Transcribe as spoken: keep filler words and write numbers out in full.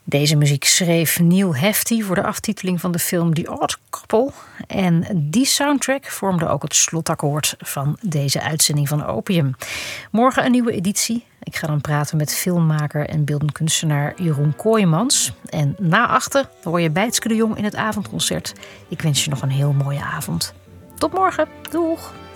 Deze muziek schreef Neil Hefti voor de aftiteling van de film The Odd Couple. En die soundtrack vormde ook het slotakkoord van deze uitzending van Opium. Morgen een nieuwe editie. Ik ga dan praten met filmmaker en beeldend kunstenaar Jeroen Kooijmans. En na achter hoor je Bijtske de Jong in het avondconcert. Ik wens je nog een heel mooie avond. Tot morgen. Doeg!